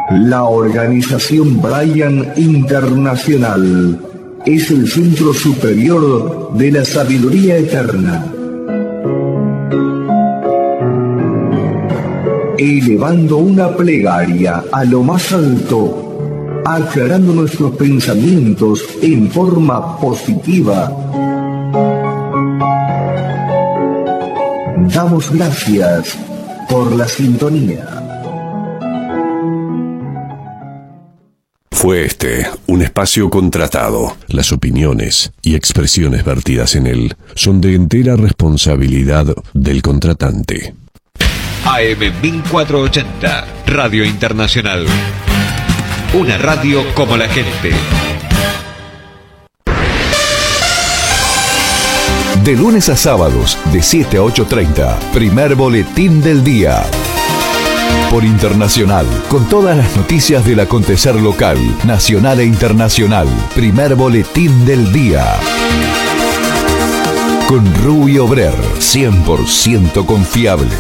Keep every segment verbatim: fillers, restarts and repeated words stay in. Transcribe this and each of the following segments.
La organización Brian Internacional es el centro superior de la sabiduría eterna, elevando una plegaria a lo más alto, aclarando nuestros pensamientos en forma positiva. Damos gracias por la sintonía. Fue este un espacio contratado. Las opiniones y expresiones vertidas en él son de entera responsabilidad del contratante. A M mil cuatrocientos ochenta, Radio Internacional. Una radio como la gente. De lunes a sábados, de siete a ocho treinta, primer boletín del día. Por Internacional, con todas las noticias del acontecer local, nacional e internacional. Primer boletín del día. Con Rubio Brer, cien por ciento confiable.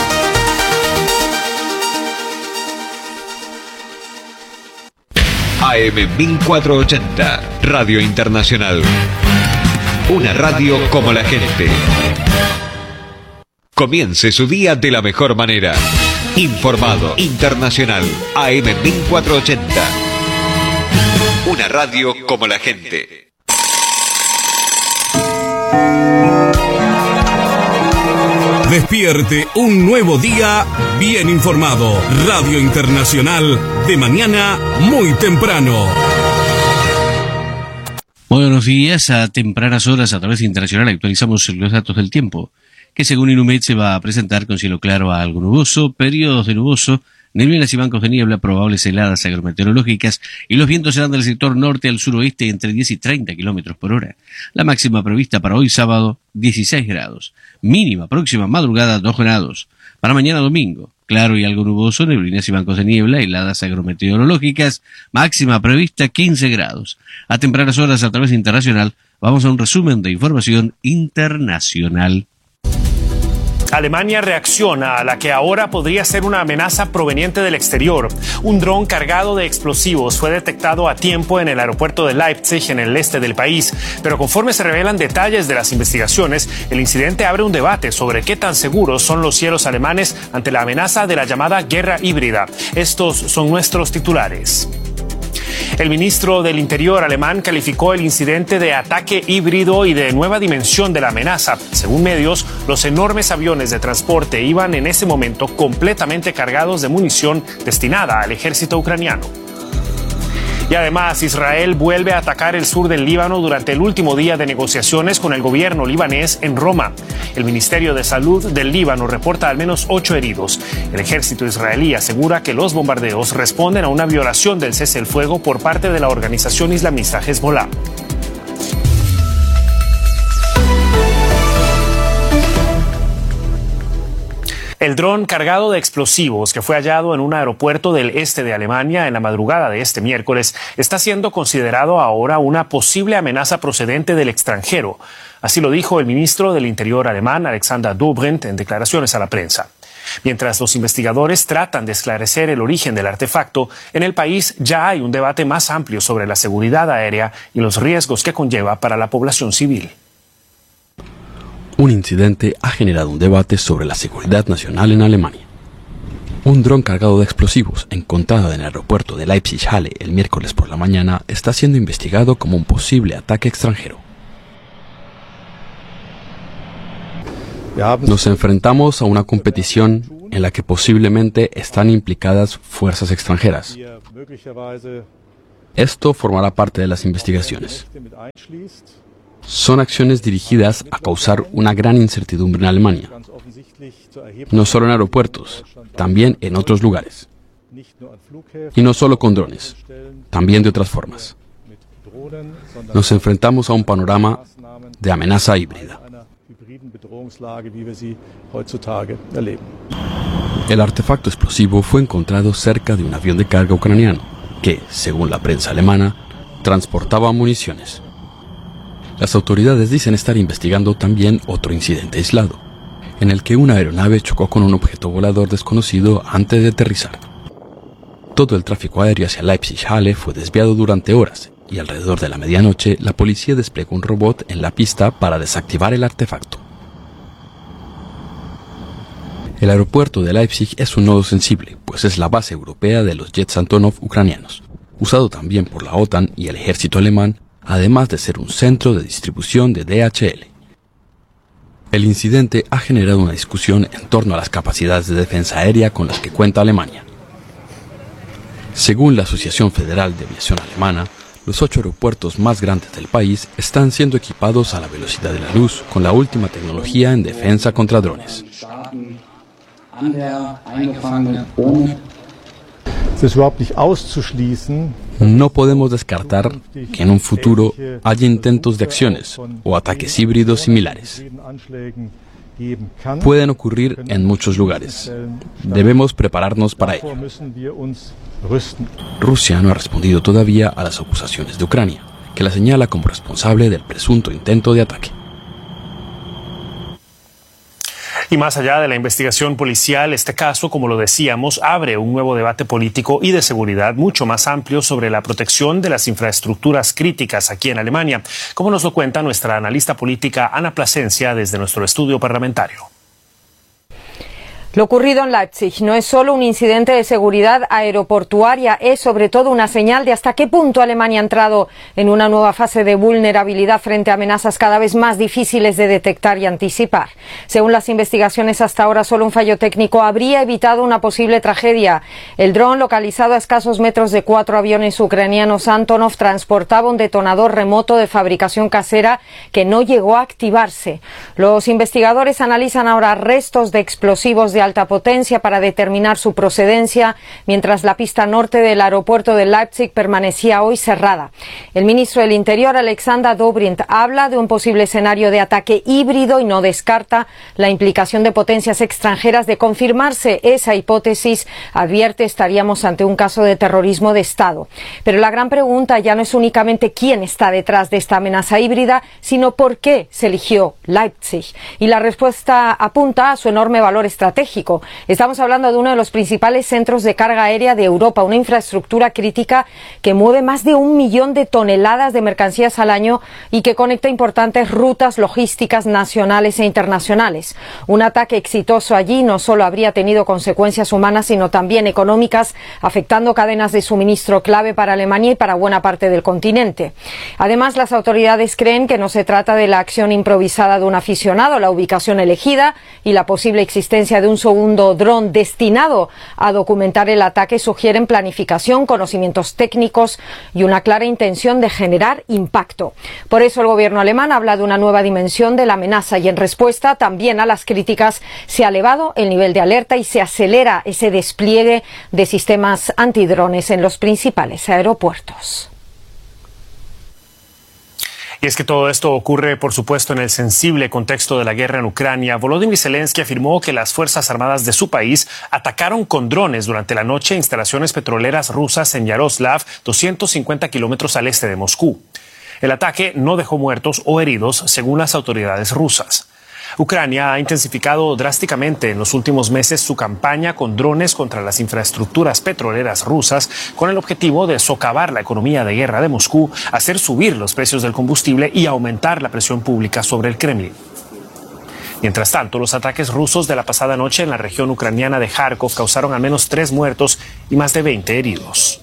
A M mil cuatrocientos ochenta, Radio Internacional. Una radio como la gente. Comience su día de la mejor manera. Informado, internacional, A M mil cuatrocientos ochenta. Una radio como la gente. Despierte un nuevo día bien informado. Radio Internacional, de mañana muy temprano. Muy buenos días. A tempranas horas a través de Internacional actualizamos los datos del tiempo, que según Inumet se va a presentar con cielo claro a algo nuboso, periodos de nuboso, neblinas y bancos de niebla, probables heladas agrometeorológicas, y los vientos serán del sector norte al suroeste entre diez y treinta kilómetros por hora. La máxima prevista para hoy sábado, dieciséis grados. Mínima próxima madrugada, dos grados. Para mañana domingo, claro y algo nuboso, neblinas y bancos de niebla, heladas agrometeorológicas, máxima prevista quince grados. A tempranas horas a través de Internacional, vamos a un resumen de información internacional. Alemania reacciona a la que ahora podría ser una amenaza proveniente del exterior. Un dron cargado de explosivos fue detectado a tiempo en el aeropuerto de Leipzig, en el este del país. Pero conforme se revelan detalles de las investigaciones, el incidente abre un debate sobre qué tan seguros son los cielos alemanes ante la amenaza de la llamada guerra híbrida. Estos son nuestros titulares. El ministro del Interior alemán calificó el incidente de ataque híbrido y de nueva dimensión de la amenaza. Según medios, los enormes aviones de transporte iban en ese momento completamente cargados de munición destinada al ejército ucraniano. Y además, Israel vuelve a atacar el sur del Líbano durante el último día de negociaciones con el gobierno libanés en Roma. El Ministerio de Salud del Líbano reporta al menos ocho heridos. El ejército israelí asegura que los bombardeos responden a una violación del cese el fuego por parte de la organización islamista Hezbollah. El dron cargado de explosivos que fue hallado en un aeropuerto del este de Alemania en la madrugada de este miércoles está siendo considerado ahora una posible amenaza procedente del extranjero. Así lo dijo el ministro del Interior alemán, Alexander Dobrindt, en declaraciones a la prensa. Mientras los investigadores tratan de esclarecer el origen del artefacto, en el país ya hay un debate más amplio sobre la seguridad aérea y los riesgos que conlleva para la población civil. Un incidente ha generado un debate sobre la seguridad nacional en Alemania. Un dron cargado de explosivos encontrado en el aeropuerto de Leipzig-Halle el miércoles por la mañana está siendo investigado como un posible ataque extranjero. Nos enfrentamos a una competición en la que posiblemente están implicadas fuerzas extranjeras. Esto formará parte de las investigaciones. Son acciones dirigidas a causar una gran incertidumbre en Alemania, no solo en aeropuertos, también en otros lugares. Y no solo con drones, también de otras formas. Nos enfrentamos a un panorama de amenaza híbrida. El artefacto explosivo fue encontrado cerca de un avión de carga ucraniano que, según la prensa alemana, transportaba municiones. Las autoridades dicen estar investigando también otro incidente aislado, en el que una aeronave chocó con un objeto volador desconocido antes de aterrizar. Todo el tráfico aéreo hacia Leipzig-Halle fue desviado durante horas y alrededor de la medianoche la policía desplegó un robot en la pista para desactivar el artefacto. El aeropuerto de Leipzig es un nodo sensible, pues es la base europea de los jets Antonov ucranianos, usado también por la OTAN y el ejército alemán, además de ser un centro de distribución de D H L. El incidente ha generado una discusión en torno a las capacidades de defensa aérea con las que cuenta Alemania. Según la Asociación Federal de Aviación Alemana, los ocho aeropuertos más grandes del país están siendo equipados a la velocidad de la luz con la última tecnología en defensa contra drones. No podemos descartar que en un futuro haya intentos de acciones o ataques híbridos similares. Pueden ocurrir en muchos lugares. Debemos prepararnos para ello. Rusia no ha respondido todavía a las acusaciones de Ucrania, que la señala como responsable del presunto intento de ataque. Y más allá de la investigación policial, este caso, como lo decíamos, abre un nuevo debate político y de seguridad mucho más amplio sobre la protección de las infraestructuras críticas aquí en Alemania, como nos lo cuenta nuestra analista política Ana Plasencia desde nuestro estudio parlamentario. Lo ocurrido en Leipzig no es solo un incidente de seguridad aeroportuaria, es sobre todo una señal de hasta qué punto Alemania ha entrado en una nueva fase de vulnerabilidad frente a amenazas cada vez más difíciles de detectar y anticipar. Según las investigaciones hasta ahora, solo un fallo técnico habría evitado una posible tragedia. El dron, localizado a escasos metros de cuatro aviones ucranianos Antonov, transportaba un detonador remoto de fabricación casera que no llegó a activarse. Los investigadores analizan ahora restos de explosivos de alta potencia para determinar su procedencia, mientras la pista norte del aeropuerto de Leipzig permanecía hoy cerrada. El ministro del Interior, Alexander Dobrindt, habla de un posible escenario de ataque híbrido y no descarta la implicación de potencias extranjeras. De confirmarse esa hipótesis, advierte, estaríamos ante un caso de terrorismo de Estado. Pero la gran pregunta ya no es únicamente quién está detrás de esta amenaza híbrida, sino por qué se eligió Leipzig. Y la respuesta apunta a su enorme valor estratégico. Estamos hablando de uno de los principales centros de carga aérea de Europa, una infraestructura crítica que mueve más de un millón de toneladas de mercancías al año y que conecta importantes rutas logísticas nacionales e internacionales. Un ataque exitoso allí no solo habría tenido consecuencias humanas, sino también económicas, afectando cadenas de suministro clave para Alemania y para buena parte del continente. Además, las autoridades creen que no se trata de la acción improvisada de un aficionado. La ubicación elegida y la posible existencia de un segundo dron destinado a documentar el ataque sugieren planificación, conocimientos técnicos y una clara intención de generar impacto. Por eso el gobierno alemán habla de una nueva dimensión de la amenaza y en respuesta también a las críticas se ha elevado el nivel de alerta y se acelera ese despliegue de sistemas antidrones en los principales aeropuertos. Y es que todo esto ocurre, por supuesto, en el sensible contexto de la guerra en Ucrania. Volodymyr Zelensky afirmó que las Fuerzas Armadas de su país atacaron con drones durante la noche instalaciones petroleras rusas en Yaroslav, doscientos cincuenta kilómetros al este de Moscú. El ataque no dejó muertos o heridos, según las autoridades rusas. Ucrania ha intensificado drásticamente en los últimos meses su campaña con drones contra las infraestructuras petroleras rusas con el objetivo de socavar la economía de guerra de Moscú, hacer subir los precios del combustible y aumentar la presión pública sobre el Kremlin. Mientras tanto, los ataques rusos de la pasada noche en la región ucraniana de Kharkov causaron al menos tres muertos y más de veinte heridos.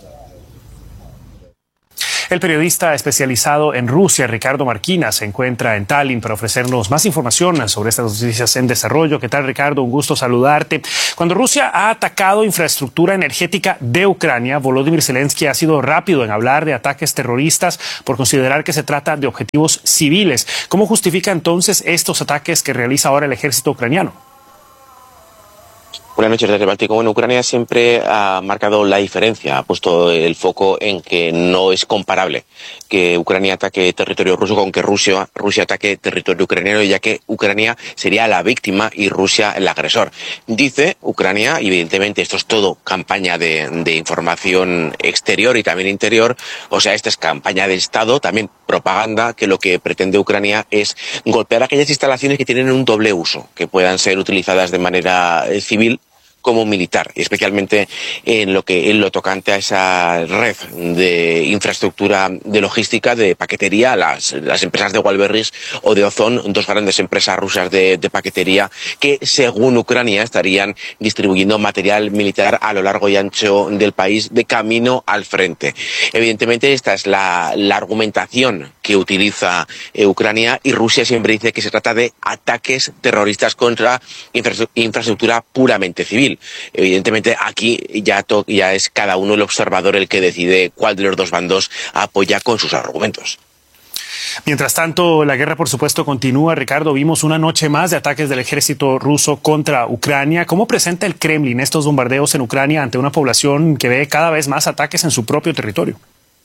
El periodista especializado en Rusia, Ricardo Marquina, se encuentra en Tallinn para ofrecernos más información sobre estas noticias en desarrollo. ¿Qué tal, Ricardo? Un gusto saludarte. Cuando Rusia ha atacado infraestructura energética de Ucrania, Volodymyr Zelensky ha sido rápido en hablar de ataques terroristas por considerar que se trata de objetivos civiles. ¿Cómo justifica entonces estos ataques que realiza ahora el ejército ucraniano? Buenas noches desde Báltico. Bueno, Ucrania siempre ha marcado la diferencia, ha puesto el foco en que no es comparable que Ucrania ataque territorio ruso con que Rusia, Rusia ataque territorio ucraniano, ya que Ucrania sería la víctima y Rusia el agresor. Dice Ucrania, y evidentemente esto es todo campaña de, de información exterior y también interior, o sea, esta es campaña de Estado, también propaganda, que lo que pretende Ucrania es golpear aquellas instalaciones que tienen un doble uso, que puedan ser utilizadas de manera civil como militar, especialmente en lo que en lo tocante a esa red de infraestructura de logística de paquetería, las, las empresas de Wildberries o de Ozon, dos grandes empresas rusas de, de paquetería que, según Ucrania, estarían distribuyendo material militar a lo largo y ancho del país de camino al frente. Evidentemente, esta es la, la argumentación que utiliza eh, Ucrania, y Rusia siempre dice que se trata de ataques terroristas contra infra, infraestructura puramente civil. Evidentemente, aquí ya, to, ya es cada uno el observador el que decide cuál de los dos bandos apoya con sus argumentos. Mientras tanto, la guerra, por supuesto, continúa. Ricardo, vimos una noche más de ataques del ejército ruso contra Ucrania. ¿Cómo presenta el Kremlin estos bombardeos en Ucrania ante una población que ve cada vez más ataques en su propio territorio?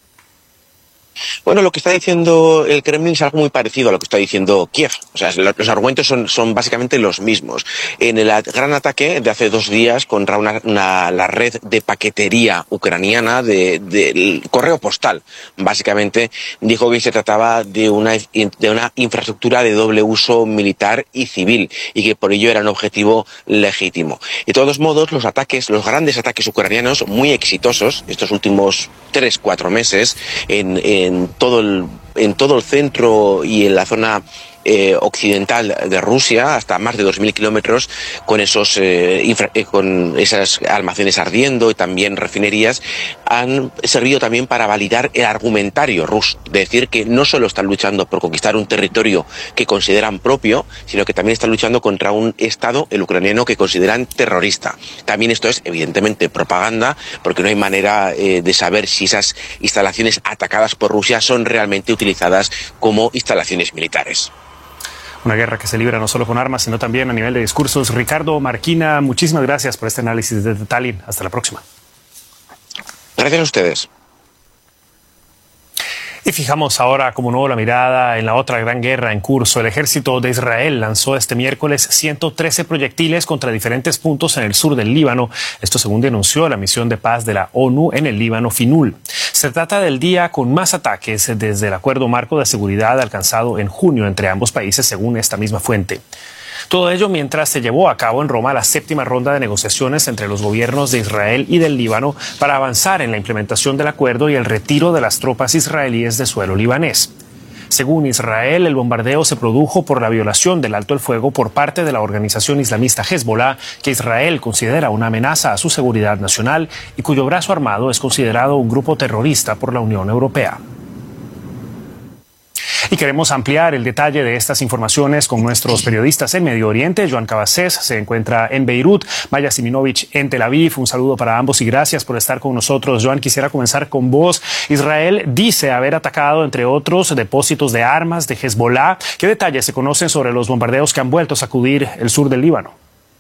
Bueno, lo que está diciendo el Kremlin es algo muy parecido a lo que está diciendo Kiev. O sea, los argumentos son, son básicamente los mismos. En el gran ataque de hace dos días contra una, una, la red de paquetería ucraniana del de correo postal, básicamente dijo que se trataba de una, de una infraestructura de doble uso militar y civil, y que por ello era un objetivo legítimo. De todos modos, los ataques, los grandes ataques ucranianos, muy exitosos estos últimos tres, cuatro meses, en, en en todo el, en todo el centro y en la zona eh, occidental de Rusia, hasta más de dos mil kilómetros, con esos eh, infra, eh, con esas almacenes ardiendo y también refinerías, han servido también para validar el argumentario ruso, de decir que no solo están luchando por conquistar un territorio que consideran propio, sino que también están luchando contra un Estado, el ucraniano, que consideran terrorista. También esto es evidentemente propaganda, porque no hay manera eh, de saber si esas instalaciones atacadas por Rusia son realmente utilizadas como instalaciones militares. Una guerra que se libra no solo con armas, sino también a nivel de discursos. Ricardo Marquina, muchísimas gracias por este análisis desde Tallinn. Hasta la próxima. Gracias a ustedes. Y fijamos ahora, como nuevo, la mirada en la otra gran guerra en curso. El ejército de Israel lanzó este miércoles ciento trece proyectiles contra diferentes puntos en el sur del Líbano. Esto según denunció la misión de paz de la ONU en el Líbano, FINUL. Se trata del día con más ataques desde el acuerdo marco de seguridad alcanzado en junio entre ambos países, según esta misma fuente. Todo ello mientras se llevó a cabo en Roma la séptima ronda de negociaciones entre los gobiernos de Israel y del Líbano para avanzar en la implementación del acuerdo y el retiro de las tropas israelíes de suelo libanés. Según Israel, el bombardeo se produjo por la violación del alto el fuego por parte de la organización islamista Hezbollah, que Israel considera una amenaza a su seguridad nacional y cuyo brazo armado es considerado un grupo terrorista por la Unión Europea. Y queremos ampliar el detalle de estas informaciones con nuestros periodistas en Medio Oriente. Joan Cabasés se encuentra en Beirut, Maya Siminovich en Tel Aviv. Un saludo para ambos y gracias por estar con nosotros. Joan, quisiera comenzar con vos. Israel dice haber atacado, entre otros, depósitos de armas de Hezbollah. ¿Qué detalles se conocen sobre los bombardeos que han vuelto a sacudir el sur del Líbano?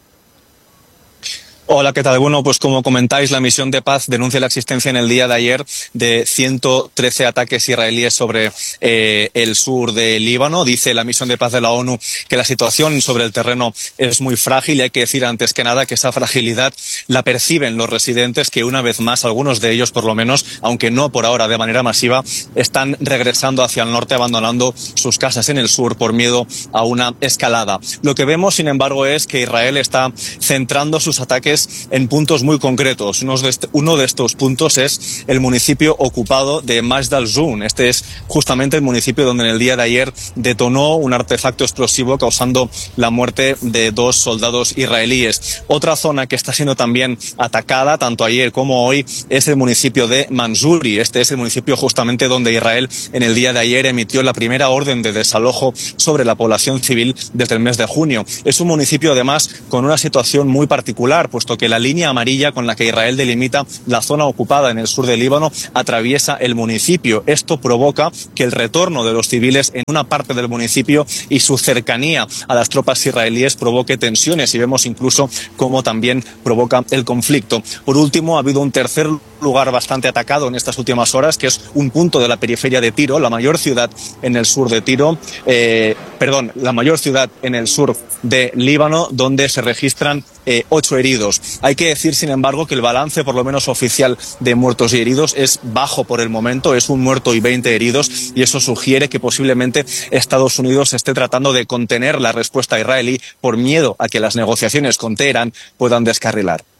Hola, ¿qué tal? Bueno, pues como comentáis, la misión de paz denuncia la existencia en el día de ayer de ciento trece ataques israelíes sobre eh, el sur del Líbano. Dice la misión de paz de la ONU que la situación sobre el terreno es muy frágil y hay que decir antes que nada que esa fragilidad la perciben los residentes, que una vez más, algunos de ellos por lo menos, aunque no por ahora de manera masiva, están regresando hacia el norte, abandonando sus casas en el sur por miedo a una escalada. Lo que vemos, sin embargo, es que Israel está centrando sus ataques en puntos muy concretos. Uno de, este, uno de estos puntos es el municipio ocupado de Majd al-Zoun. Este es justamente el municipio donde en el día de ayer detonó un artefacto explosivo causando la muerte de dos soldados israelíes. Otra zona que está siendo también atacada, tanto ayer como hoy, es el municipio de Manzuri. Este es el municipio justamente donde Israel en el día de ayer emitió la primera orden de desalojo sobre la población civil desde el mes de junio. Es un municipio además con una situación muy particular, puesto que la línea amarilla con la que Israel delimita la zona ocupada en el sur del Líbano atraviesa el municipio. Esto provoca que el retorno de los civiles en una parte del municipio y su cercanía a las tropas israelíes provoque tensiones, y vemos incluso cómo también provoca el conflicto. Por último, ha habido un tercer lugar bastante atacado en estas últimas horas, que es un punto de la periferia de Tiro, la mayor ciudad en el sur de Tiro, eh, perdón, la mayor ciudad en el sur de Líbano, donde se registran eh, ocho heridos. Hay que decir, sin embargo, que el balance, por lo menos oficial, de muertos y heridos es bajo por el momento, es un muerto y veinte heridos, y eso sugiere que posiblemente Estados Unidos esté tratando de contener la respuesta israelí por miedo a que las negociaciones con Teherán puedan descarrilar.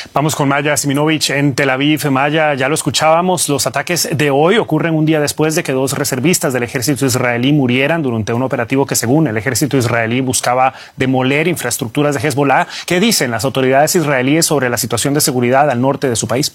Vamos con Maya Siminovich en Tel Aviv. Maya, ya lo escuchábamos, los ataques de hoy ocurren un día después de que dos reservistas del ejército israelí murieran durante un operativo que, según el ejército israelí, buscaba demoler infraestructuras de Hezbollah. ¿Qué dicen las autoridades israelíes sobre la situación de seguridad al norte de su país?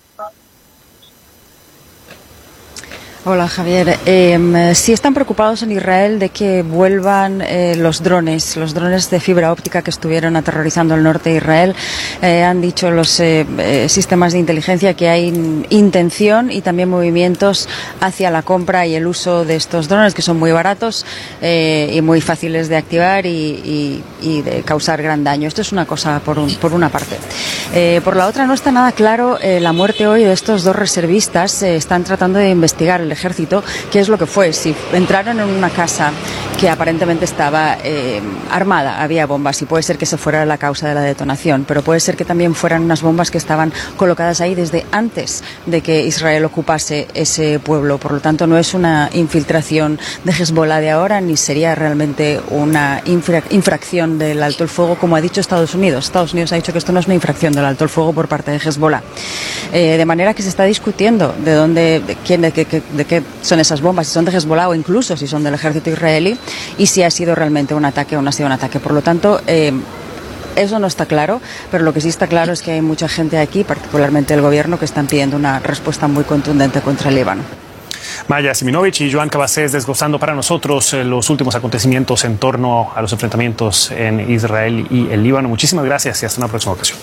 Hola Javier, eh, sí están preocupados en Israel de que vuelvan eh, los drones, los drones de fibra óptica que estuvieron aterrorizando el norte de Israel. Eh, han dicho los eh, eh, sistemas de inteligencia que hay intención y también movimientos hacia la compra y el uso de estos drones, que son muy baratos eh, y muy fáciles de activar y, y, y de causar gran daño. Esto es una cosa por, un, por una parte. Eh, por la otra, no está nada claro eh, la muerte hoy de estos dos reservistas. Eh, están tratando de investigar el ejército qué es lo que fue, si entraron en una casa que aparentemente estaba eh, armada, había bombas, y puede ser que esa fuera la causa de la detonación, pero puede ser que también fueran unas bombas que estaban colocadas ahí desde antes de que Israel ocupase ese pueblo. Por lo tanto, no es una infiltración de Hezbollah de ahora, ni sería realmente una infra infracción del alto el fuego, como ha dicho Estados Unidos. Estados Unidos ha dicho que esto no es una infracción del alto el fuego por parte de Hezbollah. Eh, de manera que se está discutiendo de dónde, de quién, de qué, de qué son esas bombas, si son de Hezbollah o incluso si son del ejército israelí, y si ha sido realmente un ataque o no ha sido un ataque. Por lo tanto, eh, eso no está claro, pero lo que sí está claro es que hay mucha gente aquí, particularmente el gobierno, que están pidiendo una respuesta muy contundente contra el Líbano. Maya Siminovich y Joan Cabacés desglosando para nosotros los últimos acontecimientos en torno a los enfrentamientos en Israel y el Líbano. Muchísimas gracias y hasta una próxima ocasión.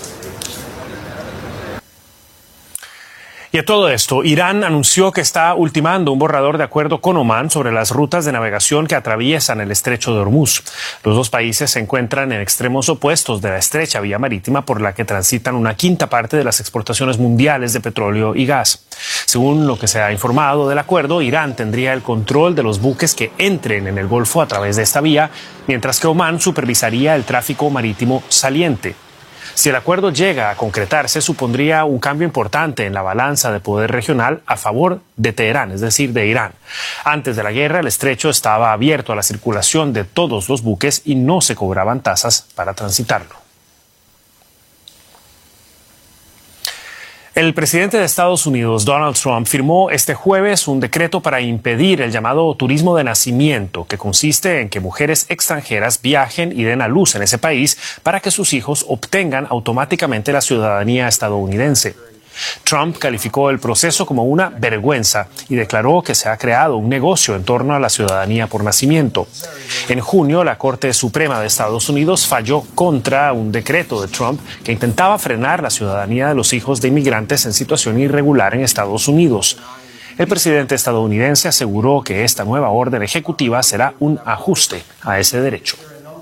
Y a todo esto, Irán anunció que está ultimando un borrador de acuerdo con Omán sobre las rutas de navegación que atraviesan el estrecho de Hormuz. Los dos países se encuentran en extremos opuestos de la estrecha vía marítima por la que transitan una quinta parte de las exportaciones mundiales de petróleo y gas. Según lo que se ha informado del acuerdo, Irán tendría el control de los buques que entren en el Golfo a través de esta vía, mientras que Omán supervisaría el tráfico marítimo saliente. Si el acuerdo llega a concretarse, supondría un cambio importante en la balanza de poder regional a favor de Teherán, es decir, de Irán. Antes de la guerra, el estrecho estaba abierto a la circulación de todos los buques y no se cobraban tasas para transitarlo. El presidente de Estados Unidos, Donald Trump, firmó este jueves un decreto para impedir el llamado turismo de nacimiento, que consiste en que mujeres extranjeras viajen y den a luz en ese país para que sus hijos obtengan automáticamente la ciudadanía estadounidense. Trump calificó el proceso como una vergüenza y declaró que se ha creado un negocio en torno a la ciudadanía por nacimiento. En junio, la Corte Suprema de Estados Unidos falló contra un decreto de Trump que intentaba frenar la ciudadanía de los hijos de inmigrantes en situación irregular en Estados Unidos. El presidente estadounidense aseguró que esta nueva orden ejecutiva será un ajuste a ese derecho.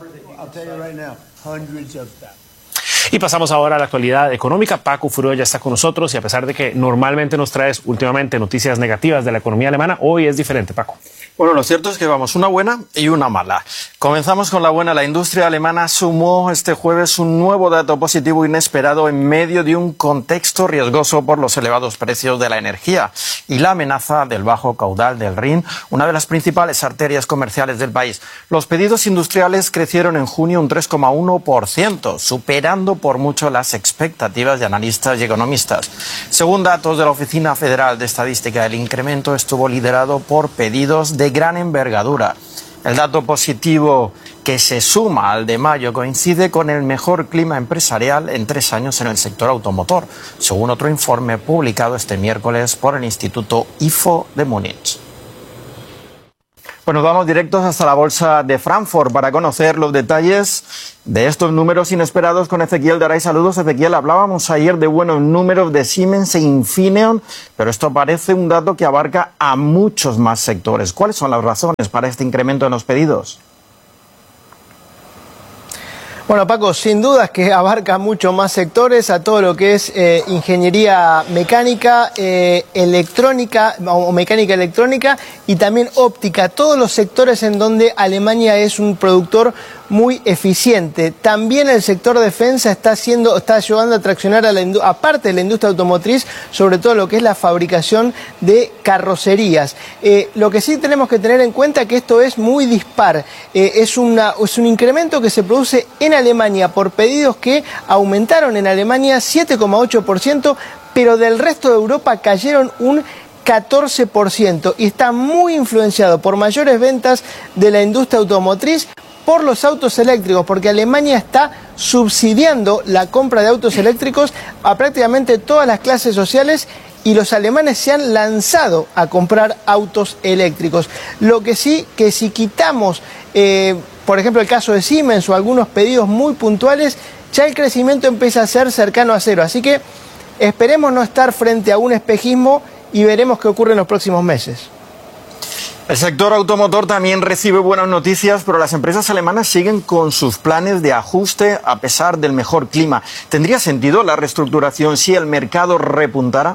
Y pasamos ahora a la actualidad económica. Paco Furuya ya está con nosotros y a pesar de que normalmente nos traes últimamente noticias negativas de la economía alemana, hoy es diferente, Paco. Bueno, lo cierto es que vamos una buena y una mala. Comenzamos con la buena. La industria alemana sumó este jueves un nuevo dato positivo inesperado en medio de un contexto riesgoso por los elevados precios de la energía y la amenaza del bajo caudal del Rin, una de las principales arterias comerciales del país. Los pedidos industriales crecieron en junio un tres coma uno por ciento, superando por mucho las expectativas de analistas y economistas. Según datos de la Oficina Federal de Estadística, el incremento estuvo liderado por pedidos de gran envergadura. El dato positivo que se suma al de mayo coincide con el mejor clima empresarial en tres años en el sector automotor, según otro informe publicado este miércoles por el Instituto I F O de Múnich. Bueno, vamos directos hasta la bolsa de Frankfurt para conocer los detalles de estos números inesperados con Ezequiel Daray. Saludos, Ezequiel. Hablábamos ayer de buenos números de Siemens e Infineon, pero esto parece un dato que abarca a muchos más sectores. ¿Cuáles son las razones para este incremento en los pedidos? Bueno, Paco, sin dudas que abarca mucho más sectores, a todo lo que es eh, ingeniería mecánica, eh, electrónica o mecánica electrónica y también óptica, todos los sectores en donde Alemania es un productor muy eficiente. También el sector defensa está haciendo, está ayudando a traccionar a la aparte de la industria automotriz, sobre todo lo que es la fabricación de carrocerías. Eh, lo que sí tenemos que tener en cuenta es que esto es muy dispar. Eh, es, una, es un incremento que se produce en Alemania por pedidos que aumentaron en Alemania siete coma ocho por ciento, pero del resto de Europa cayeron un catorce por ciento y está muy influenciado por mayores ventas de la industria automotriz, por los autos eléctricos, porque Alemania está subsidiando la compra de autos eléctricos a prácticamente todas las clases sociales y los alemanes se han lanzado a comprar autos eléctricos. Lo que sí, que si quitamos, eh, por ejemplo, el caso de Siemens o algunos pedidos muy puntuales, ya el crecimiento empieza a ser cercano a cero. Así que esperemos no estar frente a un espejismo y veremos qué ocurre en los próximos meses. El sector automotor también recibe buenas noticias, pero las empresas alemanas siguen con sus planes de ajuste a pesar del mejor clima. ¿Tendría sentido la reestructuración si el mercado repuntara?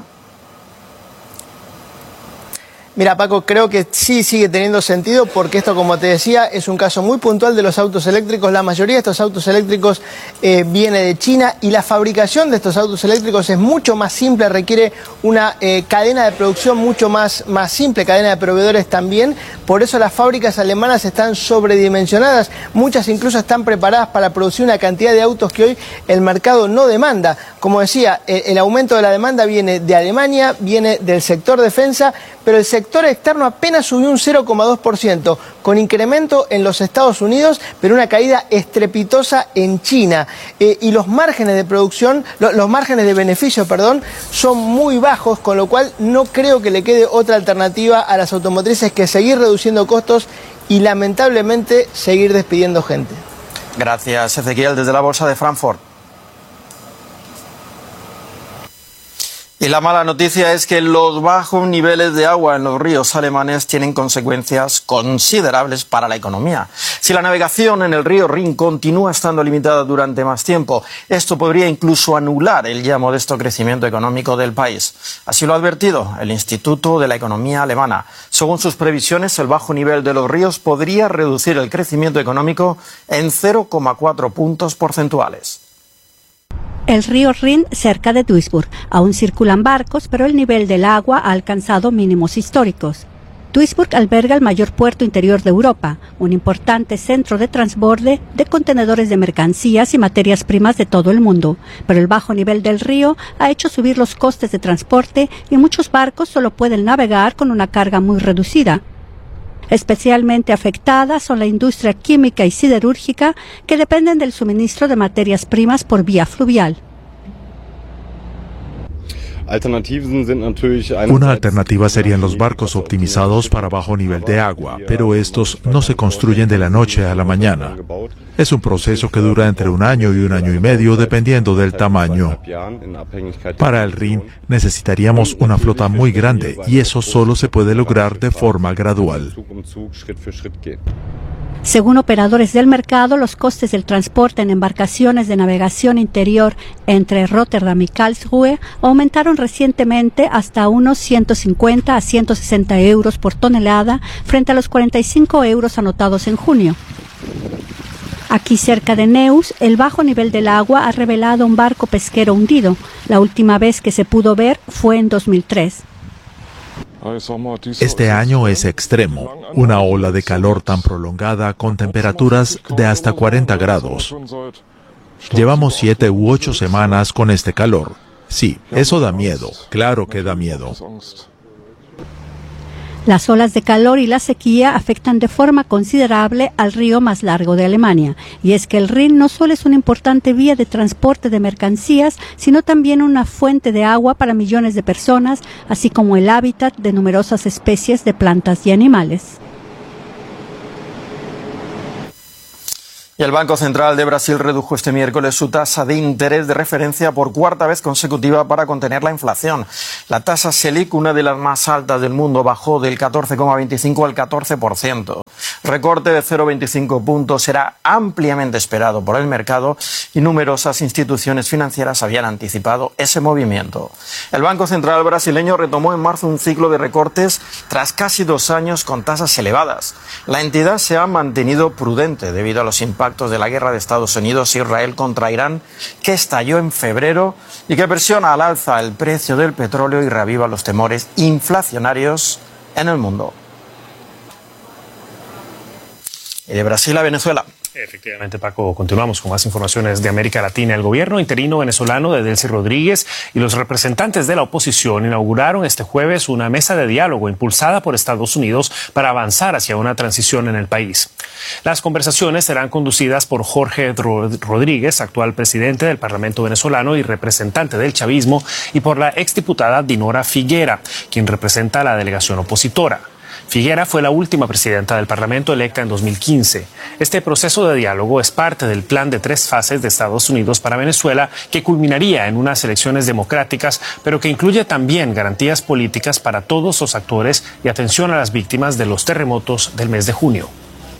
Mira, Paco, creo que sí sigue teniendo sentido porque esto, como te decía, es un caso muy puntual de los autos eléctricos. La mayoría de estos autos eléctricos eh, viene de China y la fabricación de estos autos eléctricos es mucho más simple, requiere una eh, cadena de producción mucho más, más simple, cadena de proveedores también. Por eso las fábricas alemanas están sobredimensionadas. Muchas incluso están preparadas para producir una cantidad de autos que hoy el mercado no demanda. Como decía, el, el aumento de la demanda viene de Alemania, viene del sector defensa, pero el sector externo apenas subió un cero coma dos por ciento, con incremento en los Estados Unidos, pero una caída estrepitosa en China. Eh, y los márgenes de producción, lo, los márgenes de beneficio, perdón, son muy bajos, con lo cual no creo que le quede otra alternativa a las automotrices que seguir reduciendo costos y lamentablemente seguir despidiendo gente. Gracias, Ezequiel, desde la Bolsa de Frankfurt. Y la mala noticia es que los bajos niveles de agua en los ríos alemanes tienen consecuencias considerables para la economía. Si la navegación en el río Rin continúa estando limitada durante más tiempo, esto podría incluso anular el ya modesto crecimiento económico del país. Así lo ha advertido el Instituto de la Economía Alemana. Según sus previsiones, el bajo nivel de los ríos podría reducir el crecimiento económico en cero coma cuatro puntos porcentuales. El río Rin, cerca de Duisburg, aún circulan barcos, pero el nivel del agua ha alcanzado mínimos históricos. Duisburg alberga el mayor puerto interior de Europa, un importante centro de transborde de contenedores de mercancías y materias primas de todo el mundo, pero el bajo nivel del río ha hecho subir los costes de transporte y muchos barcos solo pueden navegar con una carga muy reducida. Especialmente afectadas son la industria química y siderúrgica, que dependen del suministro de materias primas por vía fluvial. Una alternativa serían los barcos optimizados para bajo nivel de agua, pero estos no se construyen de la noche a la mañana. Es un proceso que dura entre un año y un año y medio, dependiendo del tamaño. Para el Rin necesitaríamos una flota muy grande y eso solo se puede lograr de forma gradual. Según operadores del mercado, los costes del transporte en embarcaciones de navegación interior entre Rotterdam y Karlsruhe aumentaron recientemente hasta unos ciento cincuenta a ciento sesenta euros por tonelada frente a los cuarenta y cinco euros anotados en junio. Aquí cerca de Neuss, el bajo nivel del agua ha revelado un barco pesquero hundido. La última vez que se pudo ver fue en dos mil tres. Este año es extremo, una ola de calor tan prolongada con temperaturas de hasta cuarenta grados. Llevamos siete u ocho semanas con este calor. Sí, eso da miedo, claro que da miedo. Las olas de calor y la sequía afectan de forma considerable al río más largo de Alemania. Y es que el Rin no solo es una importante vía de transporte de mercancías, sino también una fuente de agua para millones de personas, así como el hábitat de numerosas especies de plantas y animales. Y el Banco Central de Brasil redujo este miércoles su tasa de interés de referencia por cuarta vez consecutiva para contener la inflación. La tasa Selic, una de las más altas del mundo, bajó del catorce coma veinticinco al catorce por ciento. Recorte de cero coma veinticinco puntos era ampliamente esperado por el mercado y numerosas instituciones financieras habían anticipado ese movimiento. El Banco Central brasileño retomó en marzo un ciclo de recortes tras casi dos años con tasas elevadas. La entidad se ha mantenido prudente debido a los impactos impactos de la guerra de Estados Unidos e Israel contra Irán, que estalló en febrero y que presiona al alza el precio del petróleo y reaviva los temores inflacionarios en el mundo. Y de Brasil a Venezuela. Efectivamente, Paco, continuamos con más informaciones de América Latina. El gobierno interino venezolano de Delcy Rodríguez y los representantes de la oposición inauguraron este jueves una mesa de diálogo impulsada por Estados Unidos para avanzar hacia una transición en el país. Las conversaciones serán conducidas por Jorge Rodríguez, actual presidente del Parlamento venezolano y representante del chavismo, y por la exdiputada Dinora Figuera, quien representa a la delegación opositora. Figuera fue la última presidenta del Parlamento electa en dos mil quince. Este proceso de diálogo es parte del plan de tres fases de Estados Unidos para Venezuela, que culminaría en unas elecciones democráticas, pero que incluye también garantías políticas para todos los actores y atención a las víctimas de los terremotos del mes de junio.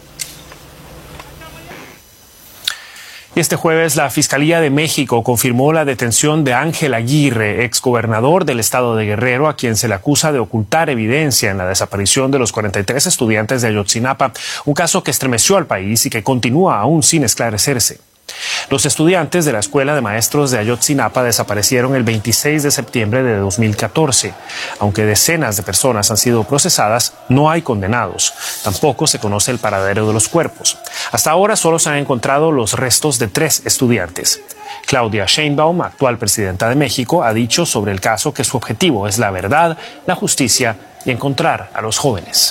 Y este jueves la Fiscalía de México confirmó la detención de Ángel Aguirre, exgobernador del estado de Guerrero, a quien se le acusa de ocultar evidencia en la desaparición de los cuarenta y tres estudiantes de Ayotzinapa, un caso que estremeció al país y que continúa aún sin esclarecerse. Los estudiantes de la Escuela de Maestros de Ayotzinapa desaparecieron el veintiséis de septiembre de dos mil catorce. Aunque decenas de personas han sido procesadas, no hay condenados. Tampoco se conoce el paradero de los cuerpos. Hasta ahora solo se han encontrado los restos de tres estudiantes. Claudia Sheinbaum, actual presidenta de México, ha dicho sobre el caso que su objetivo es la verdad, la justicia y encontrar a los jóvenes.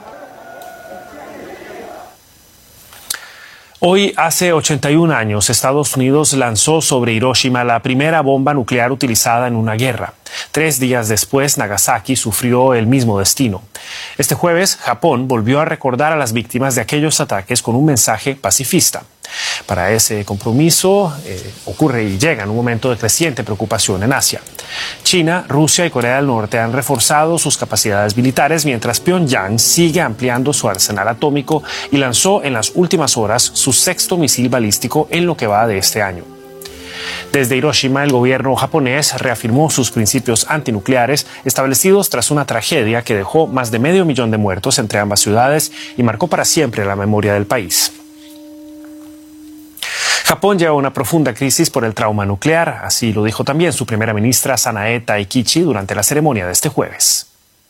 Hoy, hace ochenta y un años, Estados Unidos lanzó sobre Hiroshima la primera bomba nuclear utilizada en una guerra. Tres días después, Nagasaki sufrió el mismo destino. Este jueves, Japón volvió a recordar a las víctimas de aquellos ataques con un mensaje pacifista. Para ese compromiso eh, ocurre y llega en un momento de creciente preocupación en Asia. China, Rusia y Corea del Norte han reforzado sus capacidades militares, mientras Pyongyang sigue ampliando su arsenal atómico y lanzó en las últimas horas su sexto misil balístico en lo que va de este año. Desde Hiroshima, el gobierno japonés reafirmó sus principios antinucleares establecidos tras una tragedia que dejó más de medio millón de muertos entre ambas ciudades y marcó para siempre la memoria del país. Japón lleva una profunda crisis por el trauma nuclear, así lo dijo también su primera ministra Sanae Taikichi durante la ceremonia de este jueves.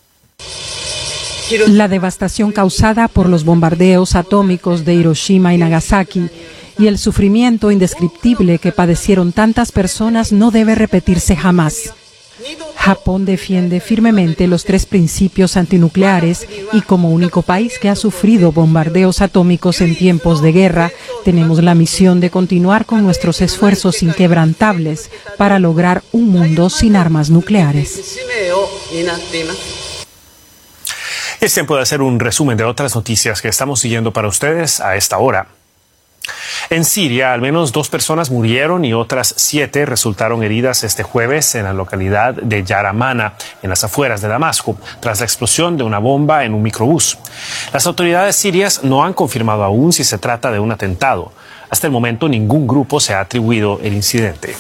La devastación causada por los bombardeos atómicos de Hiroshima y Nagasaki y el sufrimiento indescriptible que padecieron tantas personas no debe repetirse jamás. Japón defiende firmemente los tres principios antinucleares y como único país que ha sufrido bombardeos atómicos en tiempos de guerra, tenemos la misión de continuar con nuestros esfuerzos inquebrantables para lograr un mundo sin armas nucleares. Es tiempo de hacer un resumen de otras noticias que estamos siguiendo para ustedes a esta hora. En Siria, al menos dos personas murieron y otras siete resultaron heridas este jueves en la localidad de Yaramana, en las afueras de Damasco, tras la explosión de una bomba en un microbús. Las autoridades sirias no han confirmado aún si se trata de un atentado. Hasta el momento, ningún grupo se ha atribuido el incidente.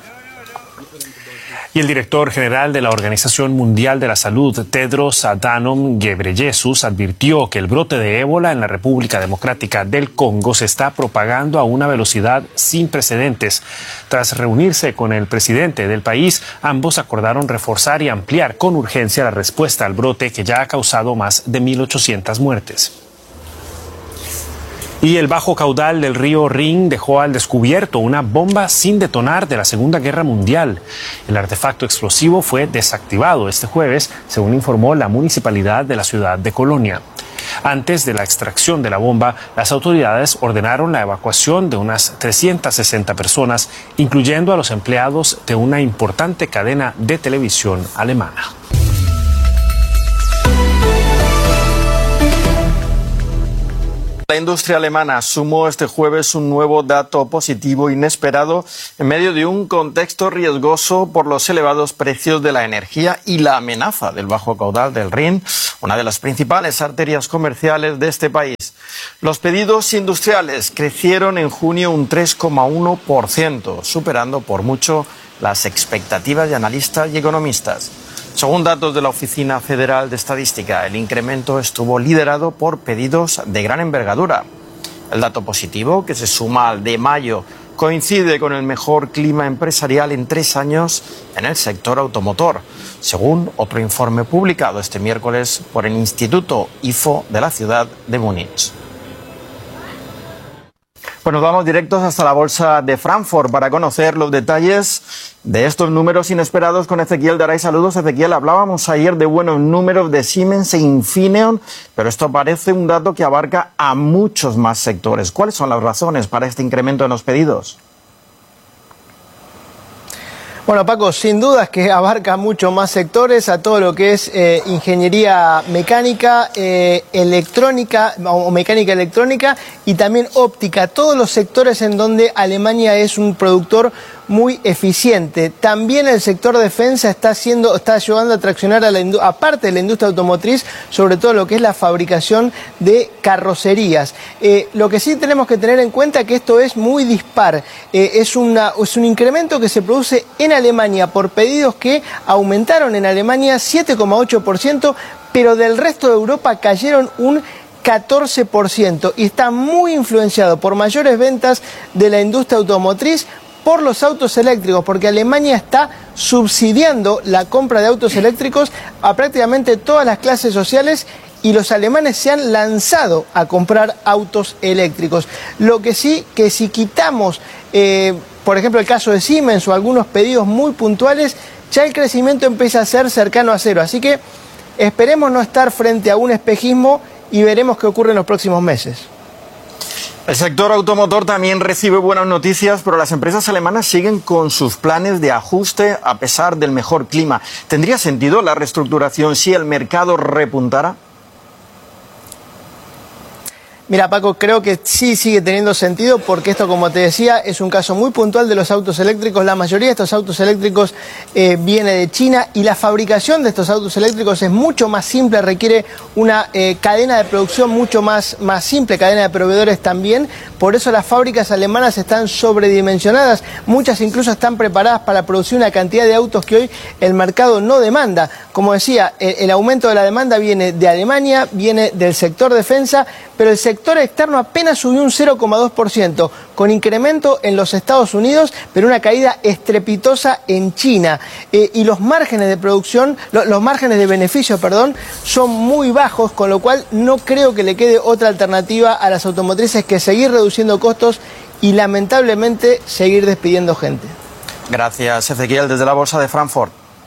Y el director general de la Organización Mundial de la Salud, Tedros Adhanom Ghebreyesus, advirtió que el brote de ébola en la República Democrática del Congo se está propagando a una velocidad sin precedentes. Tras reunirse con el presidente del país, ambos acordaron reforzar y ampliar con urgencia la respuesta al brote que ya ha causado más de mil ochocientas muertes. Y el bajo caudal del río Rin dejó al descubierto una bomba sin detonar de la Segunda Guerra Mundial. El artefacto explosivo fue desactivado este jueves, según informó la municipalidad de la ciudad de Colonia. Antes de la extracción de la bomba, las autoridades ordenaron la evacuación de unas trescientas sesenta personas, incluyendo a los empleados de una importante cadena de televisión alemana. La industria alemana sumó este jueves un nuevo dato positivo inesperado en medio de un contexto riesgoso por los elevados precios de la energía y la amenaza del bajo caudal del Rin, una de las principales arterias comerciales de este país. Los pedidos industriales crecieron en junio un tres coma uno por ciento, superando por mucho las expectativas de analistas y economistas. Según datos de la Oficina Federal de Estadística, el incremento estuvo liderado por pedidos de gran envergadura. El dato positivo, que se suma al de mayo, coincide con el mejor clima empresarial en tres años en el sector automotor, según otro informe publicado este miércoles por el Instituto I F O de la ciudad de Múnich. Pues nos vamos directos hasta la bolsa de Frankfurt para conocer los detalles de estos números inesperados con Ezequiel Daray. Saludos, Ezequiel. Hablábamos ayer de buenos números de Siemens e Infineon, pero esto parece un dato que abarca a muchos más sectores. ¿Cuáles son las razones para este incremento en los pedidos? Bueno, Paco, sin dudas que abarca mucho más sectores, a todo lo que es eh, ingeniería mecánica, eh, electrónica o mecánica electrónica y también óptica, todos los sectores en donde Alemania es un productor muy eficiente. También el sector defensa está haciendo, está ayudando a traccionar a la aparte de la industria automotriz, sobre todo lo que es la fabricación de carrocerías. Eh, lo que sí tenemos que tener en cuenta es que esto es muy dispar. Eh, es, una, es un incremento que se produce en Alemania por pedidos que aumentaron en Alemania siete coma ocho por ciento, pero del resto de Europa cayeron un catorce por ciento y está muy influenciado por mayores ventas de la industria automotriz, por los autos eléctricos, porque Alemania está subsidiando la compra de autos eléctricos a prácticamente todas las clases sociales y los alemanes se han lanzado a comprar autos eléctricos. Lo que sí, que si quitamos, eh, por ejemplo, el caso de Siemens o algunos pedidos muy puntuales, ya el crecimiento empieza a ser cercano a cero. Así que esperemos no estar frente a un espejismo y veremos qué ocurre en los próximos meses. El sector automotor también recibe buenas noticias, pero las empresas alemanas siguen con sus planes de ajuste a pesar del mejor clima. ¿Tendría sentido la reestructuración si el mercado repuntara? Mira, Paco, creo que sí sigue teniendo sentido porque esto, como te decía, es un caso muy puntual de los autos eléctricos. La mayoría de estos autos eléctricos eh, viene de China y la fabricación de estos autos eléctricos es mucho más simple, requiere una eh, cadena de producción mucho más, más simple, cadena de proveedores también. Por eso las fábricas alemanas están sobredimensionadas. Muchas incluso están preparadas para producir una cantidad de autos que hoy el mercado no demanda. Como decía, el, el aumento de la demanda viene de Alemania, viene del sector defensa, pero el sector El sector externo apenas subió un cero coma dos por ciento, con incremento en los Estados Unidos, pero una caída estrepitosa en China. Eh, y los márgenes de producción, lo, los márgenes de beneficio, perdón, son muy bajos, con lo cual no creo que le quede otra alternativa a las automotrices que seguir reduciendo costos y lamentablemente seguir despidiendo gente. Gracias, Ezequiel, desde la Bolsa de Frankfurt.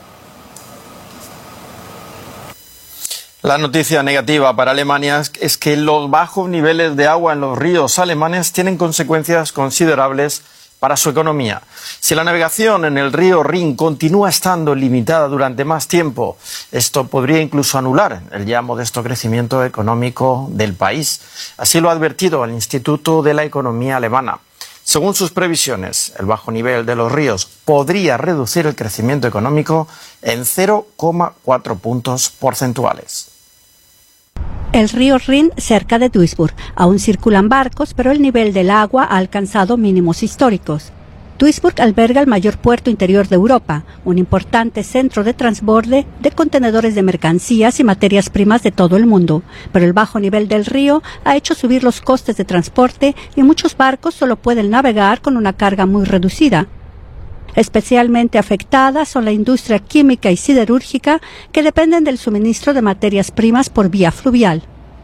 La noticia negativa para Alemania es que los bajos niveles de agua en los ríos alemanes tienen consecuencias considerables para su economía. Si la navegación en el río Rin continúa estando limitada durante más tiempo, esto podría incluso anular el ya modesto crecimiento económico del país. Así lo ha advertido el Instituto de la Economía Alemana. Según sus previsiones, el bajo nivel de los ríos podría reducir el crecimiento económico en cero coma cuatro puntos porcentuales. El río Rin, cerca de Duisburg, aún circulan barcos, pero el nivel del agua ha alcanzado mínimos históricos. Duisburg alberga el mayor puerto interior de Europa, un importante centro de transborde de contenedores de mercancías y materias primas de todo el mundo, pero el bajo nivel del río ha hecho subir los costes de transporte y muchos barcos solo pueden navegar con una carga muy reducida. Especialmente afectadas son la industria química y siderúrgica, que dependen del suministro de materias primas por vía fluvial.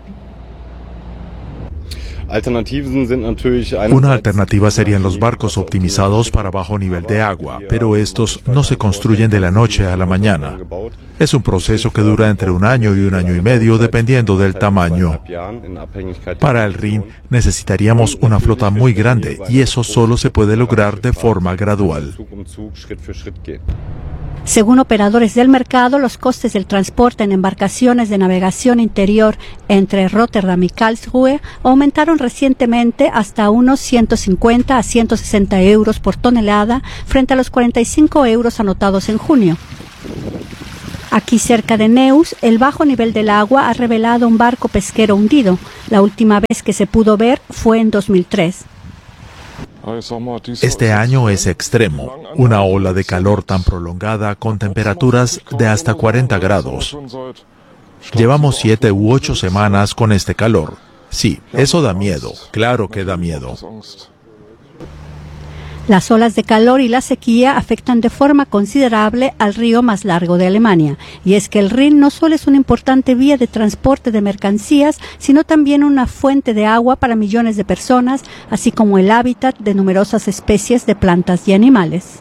Una alternativa serían los barcos optimizados para bajo nivel de agua, pero estos no se construyen de la noche a la mañana. Es un proceso que dura entre un año y un año y medio dependiendo del tamaño. Para el Rin necesitaríamos una flota muy grande y eso solo se puede lograr de forma gradual. Según operadores del mercado, los costes del transporte en embarcaciones de navegación interior entre Rotterdam y Karlsruhe aumentaron recientemente hasta unos ciento cincuenta a ciento sesenta euros por tonelada frente a los cuarenta y cinco euros anotados en junio. Aquí cerca de Neuss, el bajo nivel del agua ha revelado un barco pesquero hundido. La última vez que se pudo ver fue en dos mil tres. Este año es extremo, una ola de calor tan prolongada con temperaturas de hasta cuarenta grados. Llevamos siete u ocho semanas con este calor. Sí, eso da miedo, claro que da miedo. Las olas de calor y la sequía afectan de forma considerable al río más largo de Alemania. Y es que el Rin no solo es una importante vía de transporte de mercancías, sino también una fuente de agua para millones de personas, así como el hábitat de numerosas especies de plantas y animales.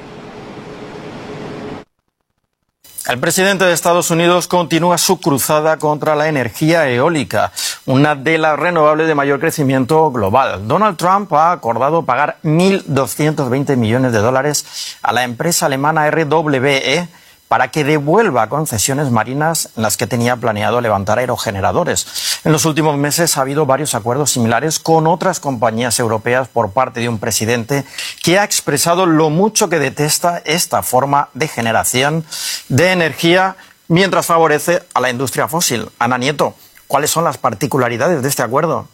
El presidente de Estados Unidos continúa su cruzada contra la energía eólica, una de las renovables de mayor crecimiento global. Donald Trump ha acordado pagar mil doscientos veinte millones de dólares a la empresa alemana R W E para que devuelva concesiones marinas en las que tenía planeado levantar aerogeneradores. En los últimos meses ha habido varios acuerdos similares con otras compañías europeas por parte de un presidente que ha expresado lo mucho que detesta esta forma de generación de energía mientras favorece a la industria fósil. Ana Nieto, ¿cuáles son las particularidades de este acuerdo?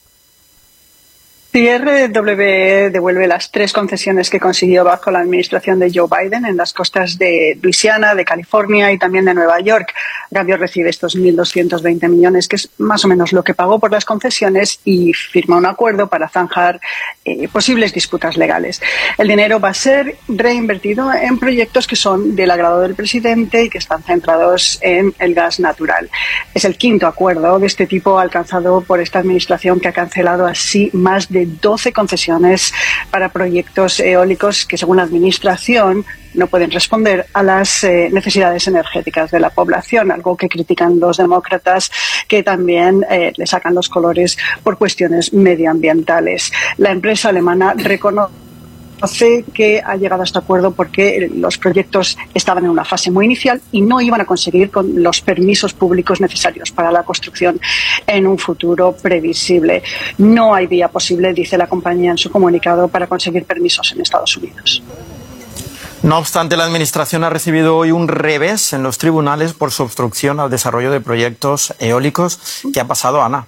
Si R W E devuelve las tres concesiones que consiguió bajo la administración de Joe Biden en las costas de Luisiana, de California y también de Nueva York. A cambio recibe estos mil doscientos veinte millones, que es más o menos lo que pagó por las concesiones, y firma un acuerdo para zanjar eh, posibles disputas legales. El dinero va a ser reinvertido en proyectos que son del agrado del presidente y que están centrados en el gas natural. Es el quinto acuerdo de este tipo alcanzado por esta administración, que ha cancelado así más de doce concesiones para proyectos eólicos que, según la administración, no pueden responder a las eh, necesidades energéticas de la población, algo que critican los demócratas, que también eh, le sacan los colores por cuestiones medioambientales. La empresa alemana reconoce que ha llegado a este acuerdo porque los proyectos estaban en una fase muy inicial y no iban a conseguir con los permisos públicos necesarios para la construcción en un futuro previsible. No hay vía posible, dice la compañía en su comunicado, para conseguir permisos en Estados Unidos. No obstante, la Administración ha recibido hoy un revés en los tribunales por su obstrucción al desarrollo de proyectos eólicos. ¿Qué ha pasado, Ana?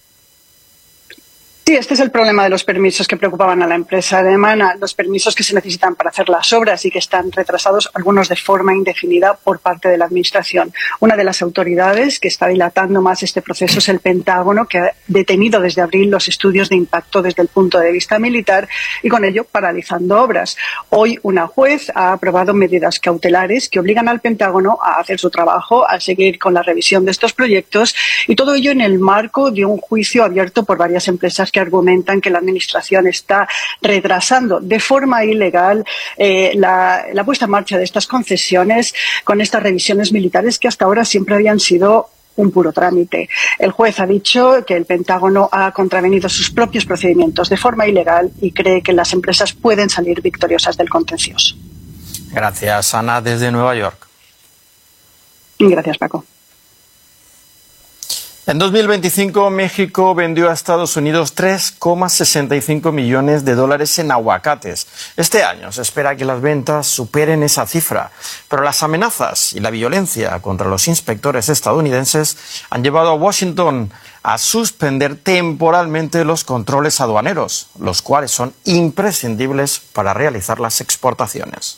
Sí, este es el problema de los permisos que preocupaban a la empresa alemana, los permisos que se necesitan para hacer las obras y que están retrasados, algunos de forma indefinida, por parte de la Administración. Una de las autoridades que está dilatando más este proceso es el Pentágono, que ha detenido desde abril los estudios de impacto desde el punto de vista militar y con ello paralizando obras. Hoy una juez ha aprobado medidas cautelares que obligan al Pentágono a hacer su trabajo, a seguir con la revisión de estos proyectos, y todo ello en el marco de un juicio abierto por varias empresas que argumentan que la Administración está retrasando de forma ilegal eh, la, la puesta en marcha de estas concesiones con estas revisiones militares que hasta ahora siempre habían sido un puro trámite. El juez ha dicho que el Pentágono ha contravenido sus propios procedimientos de forma ilegal y cree que las empresas pueden salir victoriosas del contencioso. Gracias, Ana, desde Nueva York. Gracias, Paco. En dos mil veinticinco, México vendió a Estados Unidos tres coma sesenta y cinco millones de dólares en aguacates. Este año se espera que las ventas superen esa cifra, pero las amenazas y la violencia contra los inspectores estadounidenses han llevado a Washington a suspender temporalmente los controles aduaneros, los cuales son imprescindibles para realizar las exportaciones.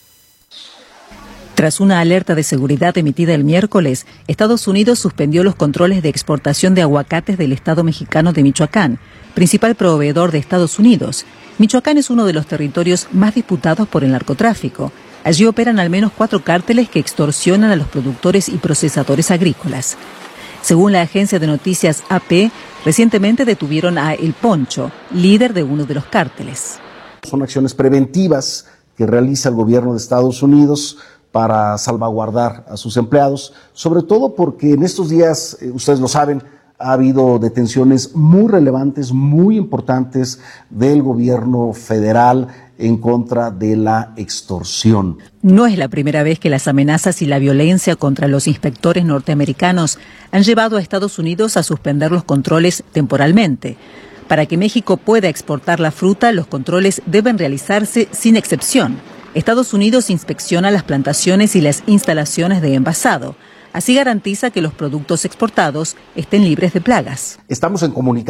Tras una alerta de seguridad emitida el miércoles, Estados Unidos suspendió los controles de exportación de aguacates del estado mexicano de Michoacán, principal proveedor de Estados Unidos. Michoacán es uno de los territorios más disputados por el narcotráfico. Allí operan al menos cuatro cárteles que extorsionan a los productores y procesadores agrícolas. Según la agencia de noticias A P, recientemente detuvieron a El Poncho, líder de uno de los cárteles. Son acciones preventivas que realiza el gobierno de Estados Unidos para salvaguardar a sus empleados, sobre todo porque en estos días, eh, ustedes lo saben, ha habido detenciones muy relevantes, muy importantes del gobierno federal en contra de la extorsión. No es la primera vez que las amenazas y la violencia contra los inspectores norteamericanos han llevado a Estados Unidos a suspender los controles temporalmente. Para que México pueda exportar la fruta, los controles deben realizarse sin excepción. Estados Unidos inspecciona las plantaciones y las instalaciones de envasado. Así garantiza que los productos exportados estén libres de plagas. Estamos en comunicación